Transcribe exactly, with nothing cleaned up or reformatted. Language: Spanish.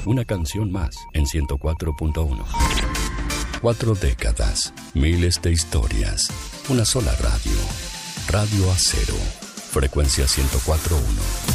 Una canción más en ciento cuatro punto uno. Cuatro décadas, miles de historias, una sola radio. Radio Acero, frecuencia ciento cuatro punto uno.